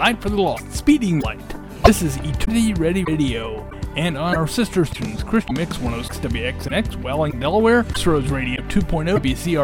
Light for the Lost, Speeding Light. This is Eternity Ready Radio. And on our sister stations, Christian Mix 106 WXNX, Welling, Delaware, Crossroads Radio 2.0, WCR